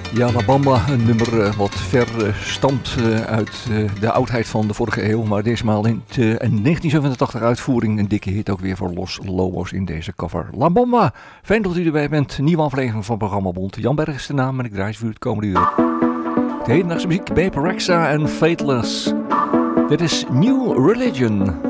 Ja, La Bamba, een nummer wat ver stamt uit de oudheid van de vorige eeuw. Maar deze in 1987 uitvoering. Een dikke hit ook weer voor Los Lobos in deze cover. La Bamba, fijn dat u erbij bent. Nieuwe aflevering van Programma Bond. Jan Berg is de naam en ik draai voor u het komende uur. De hedendaagse muziek, Bape Rexha en Fateless. Dit is New Religion.